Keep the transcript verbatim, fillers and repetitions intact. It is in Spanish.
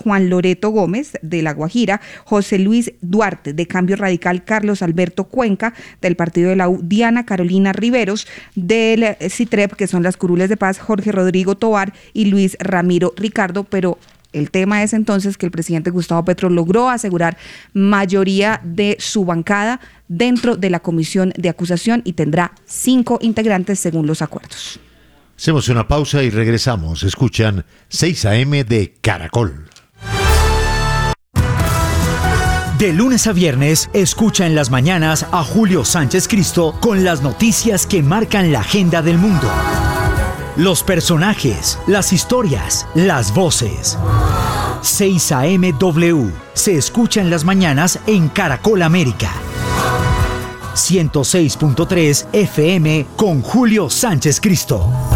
Juan Loreto Gómez, de La Guajira, José Luis Duarte, de Cambio Radical, Carlos Alberto Cuenca, del partido de la U, Diana Carolina Riveros, del CITREP, que son las curules de paz, Jorge Rodrigo Tovar y Luis Ramiro Ricardo, pero el tema es entonces que el presidente Gustavo Petro logró asegurar mayoría de su bancada dentro de la comisión de acusación y tendrá cinco integrantes según los acuerdos. Hacemos una pausa y regresamos. Escuchan seis a eme de Caracol. De lunes a viernes, escucha en las mañanas a Julio Sánchez Cristo con las noticias que marcan la agenda del mundo. Los personajes, las historias, las voces. seis a eme W se escucha en las mañanas en Caracol América. ciento seis punto tres F M con Julio Sánchez Cristo.